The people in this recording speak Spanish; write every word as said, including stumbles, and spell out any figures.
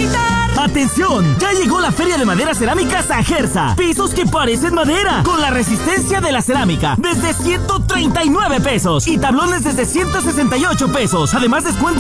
visitar. ¡Atención! Ya llegó la Feria de Madera Cerámica Sajerza. Pisos que parecen madera, con la resistencia de la cerámica, desde ciento treinta y nueve pesos. Y tablones desde ciento sesenta y ocho pesos. Además, descuento